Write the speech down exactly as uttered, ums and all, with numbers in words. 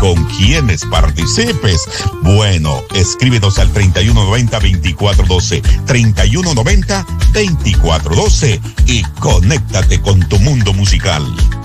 con quienes participes. Bueno, escríbenos al treinta y uno noventa, veinticuatro doce, treinta y uno noventa, veinticuatro doce y conéctate con tu mundo musical.